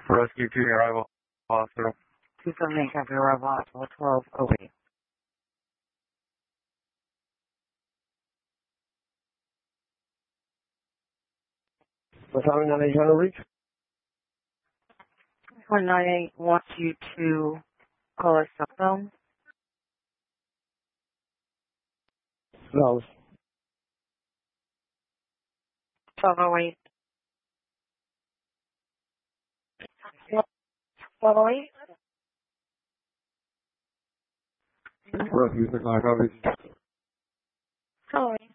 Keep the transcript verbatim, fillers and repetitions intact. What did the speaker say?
Rescue to your arrival hospital. two seventy-eight, copy, arrival hospital, twelve oh eight. What's happening on eight hundred reach? one nine eight wants you to call our cell phone. No. twelve oh eight. twelve oh eight? Rescue six nine, copy. Sorry.